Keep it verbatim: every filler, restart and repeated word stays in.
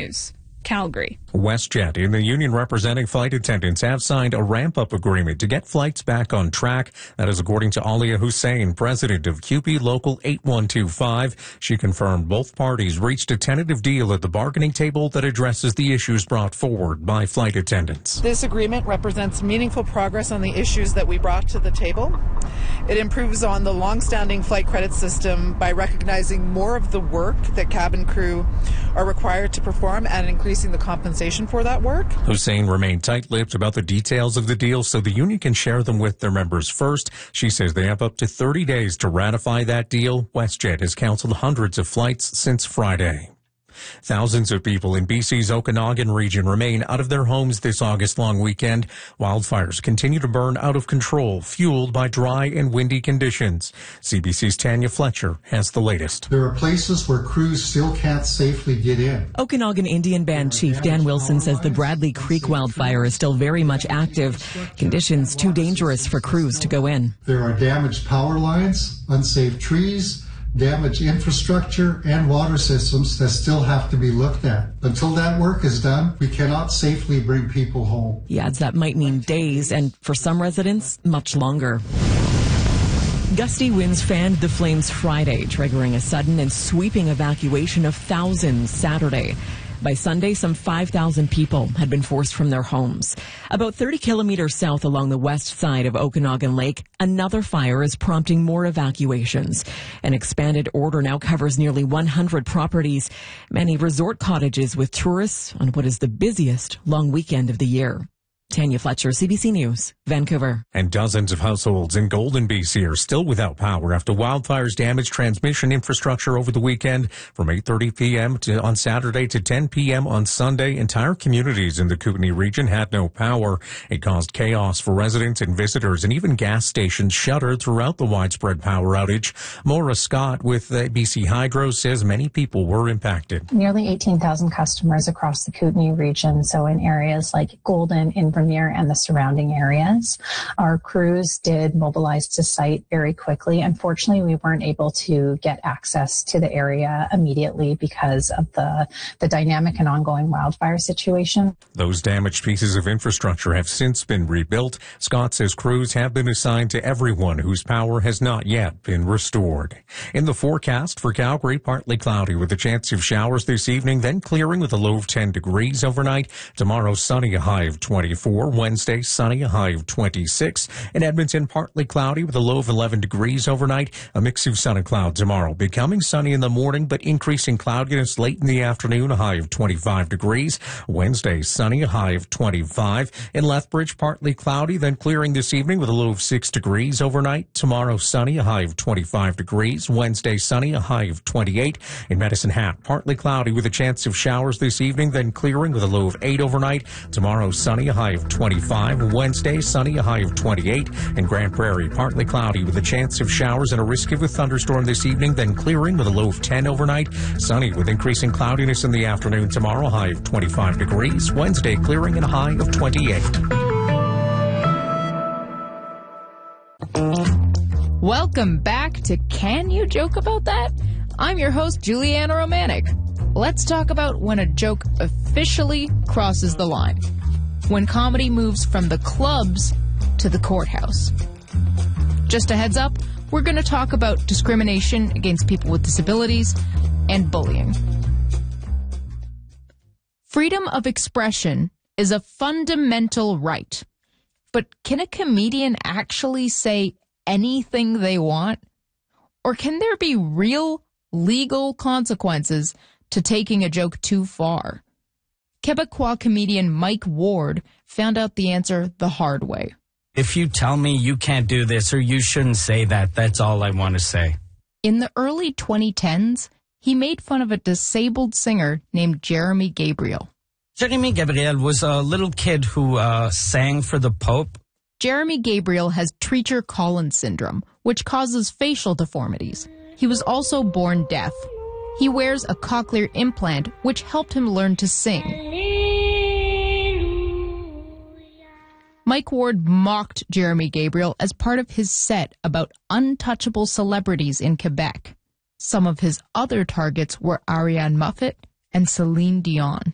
News, Calgary. WestJet and the union representing flight attendants have signed a ramp-up agreement to get flights back on track. That is according to Alia Hussein, president of C U P E Local eight one two five. She confirmed both parties reached a tentative deal at the bargaining table that addresses the issues brought forward by flight attendants. This agreement represents meaningful progress on the issues that we brought to the table. It improves on the long-standing flight credit system by recognizing more of the work that cabin crew are required to perform and increasing the compensation for that work. Hussein remained tight-lipped about the details of the deal so the union can share them with their members first. She says they have up to thirty days to ratify that deal. WestJet has canceled hundreds of flights since Friday. Thousands of people in B C's Okanagan region remain out of their homes this August-long weekend. Wildfires continue to burn out of control, fueled by dry and windy conditions. C B C's Tanya Fletcher has the latest. There are places where crews still can't safely get in. Okanagan Indian Band Chief Dan Wilson says the Bradley Creek wildfire is still very much active. Conditions too dangerous for crews to go in. There are damaged power lines, unsafe trees, damaged infrastructure, and water systems that still have to be looked at. Until that work is done, we cannot safely bring people home. He adds that might mean days, and for some residents, much longer. Gusty winds fanned the flames Friday, triggering a sudden and sweeping evacuation of thousands Saturday. By Sunday, some five thousand people had been forced from their homes. About thirty kilometers south along the west side of Okanagan Lake, another fire is prompting more evacuations. An expanded order now covers nearly one hundred properties, many resort cottages with tourists on what is the busiest long weekend of the year. Tanya Fletcher, C B C News, Vancouver. And dozens of households in Golden, B C are still without power after wildfires damaged transmission infrastructure over the weekend. From eight thirty p.m. to on Saturday to ten p.m. on Sunday, entire communities in the Kootenay region had no power. It caused chaos for residents and visitors, and even gas stations shuttered throughout the widespread power outage. Maura Scott with B C Hydro says many people were impacted. Nearly eighteen thousand customers across the Kootenay region, so in areas like Golden, in Vermeer and the surrounding areas. Our crews did mobilize to site very quickly. Unfortunately, we weren't able to get access to the area immediately because of the, the dynamic and ongoing wildfire situation. Those damaged pieces of infrastructure have since been rebuilt. Scott says crews have been assigned to everyone whose power has not yet been restored. In the forecast for Calgary, partly cloudy with a chance of showers this evening, then clearing with a low of ten degrees overnight. Tomorrow, sunny, a high of twenty-four. Wednesday, sunny, a high of twenty-six. In Edmonton, partly cloudy with a low of eleven degrees overnight. A mix of sun and cloud tomorrow. Becoming sunny in the morning, but increasing cloudiness late in the afternoon, a high of twenty-five degrees. Wednesday, sunny, a high of twenty-five. In Lethbridge, partly cloudy, then clearing this evening with a low of six degrees overnight. Tomorrow, sunny, a high of twenty-five degrees. Wednesday, sunny, a high of twenty-eight. In Medicine Hat, partly cloudy with a chance of showers this evening, then clearing with a low of eight overnight. Tomorrow, sunny, a high of twenty-five. Wednesday, sunny, a high of twenty-eight. In Grande Prairie, partly cloudy with a chance of showers and a risk of a thunderstorm this evening, then clearing with a low of ten overnight. Sunny with increasing cloudiness in the afternoon tomorrow, high of twenty-five degrees. Wednesday, clearing and a high of twenty-eight. Welcome back to Can You Joke About That? I'm your host, Juliana Romanek. Let's talk about when a joke officially crosses the line. When comedy moves from the clubs to the courthouse. Just a heads up, we're going to talk about discrimination against people with disabilities and bullying. Freedom of expression is a fundamental right. But can a comedian actually say anything they want? Or can there be real legal consequences to taking a joke too far? Quebecois comedian Mike Ward found out the answer the hard way. If you tell me you can't do this or you shouldn't say that, that's all I want to say. In the early twenty tens, he made fun of a disabled singer named Jeremy Gabriel. Jeremy Gabriel was a little kid who uh, sang for the Pope. Jeremy Gabriel has Treacher Collins syndrome, which causes facial deformities. He was also born deaf. He wears a cochlear implant, which helped him learn to sing. Mike Ward mocked Jeremy Gabriel as part of his set about untouchable celebrities in Quebec. Some of his other targets were Ariane Moffat and Celine Dion.